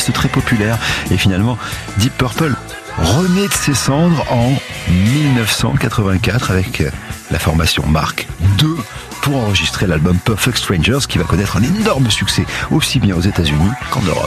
artiste très populaire. Et finalement, Deep Purple renaît de ses cendres en 1984 avec la formation Mark II pour enregistrer l'album Perfect Strangers qui va connaître un énorme succès aussi bien aux États-Unis qu'en Europe.